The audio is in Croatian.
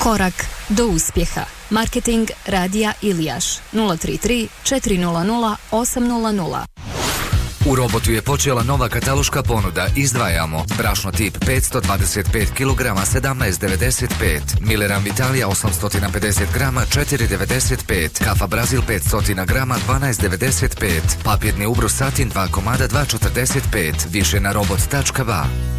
Korak do uspjeha. Marketing Radija Ilijaš 033 400 800. U Robotu je počela nova kataloška ponuda. Izdvajamo brašno tip 525 kg 17,95, Mileran Vitalija 850 g 4,95, Kafa Brazil 500 g 12,95, papirni ubrus Satin 2 komada 2,45. Više na robot.ba.